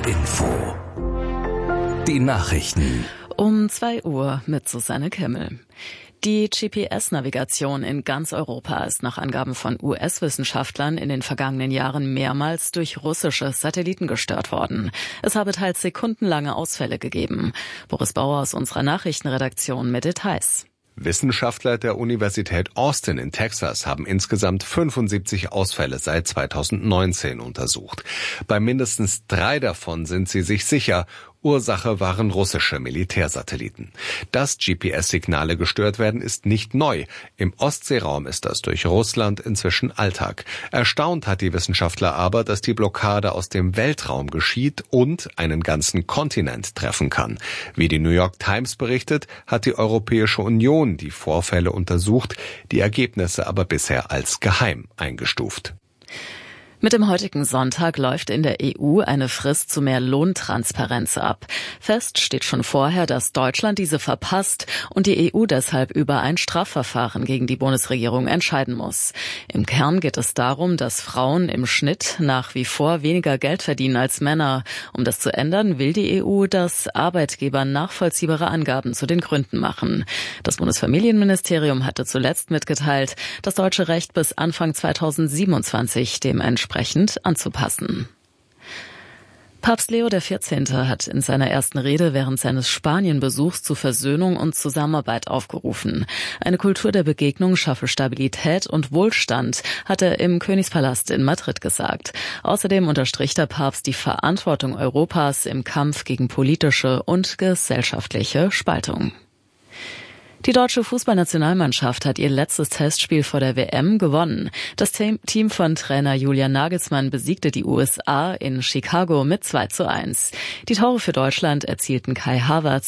Info. Die Nachrichten. Um 2 Uhr mit Susanne Kimmel. Die GPS-Navigation in ganz Europa ist nach Angaben von US-Wissenschaftlern in den vergangenen Jahren mehrmals durch russische Satelliten gestört worden. Es habe teils sekundenlange Ausfälle gegeben. Boris Bauer aus unserer Nachrichtenredaktion mit Details. Wissenschaftler der Universität Austin in Texas haben insgesamt 75 Ausfälle seit 2019 untersucht. Bei mindestens 3 davon sind sie sich sicher. Ursache waren russische Militärsatelliten. Dass GPS-Signale gestört werden, ist nicht neu. Im Ostseeraum ist das durch Russland inzwischen Alltag. Erstaunt hat die Wissenschaftler aber, dass die Blockade aus dem Weltraum geschieht und einen ganzen Kontinent treffen kann. Wie die New York Times berichtet, hat die Europäische Union die Vorfälle untersucht, die Ergebnisse aber bisher als geheim eingestuft. Mit dem heutigen Sonntag läuft in der EU eine Frist zu mehr Lohntransparenz ab. Fest steht schon vorher, dass Deutschland diese verpasst und die EU deshalb über ein Strafverfahren gegen die Bundesregierung entscheiden muss. Im Kern geht es darum, dass Frauen im Schnitt nach wie vor weniger Geld verdienen als Männer. Um das zu ändern, will die EU, dass Arbeitgeber nachvollziehbare Angaben zu den Gründen machen. Das Bundesfamilienministerium hatte zuletzt mitgeteilt, das deutsche Recht bis Anfang 2027 dementsprechend anzupassen. Papst Leo XIV. Hat in seiner ersten Rede während seines Spanienbesuchs zu Versöhnung und Zusammenarbeit aufgerufen. Eine Kultur der Begegnung schaffe Stabilität und Wohlstand, hat er im Königspalast in Madrid gesagt. Außerdem unterstrich der Papst die Verantwortung Europas im Kampf gegen politische und gesellschaftliche Spaltung. Die deutsche Fußballnationalmannschaft hat ihr letztes Testspiel vor der WM gewonnen. Das Team von Trainer Julian Nagelsmann besiegte die USA in Chicago mit 2:1. Die Tore für Deutschland erzielten Kai Havertz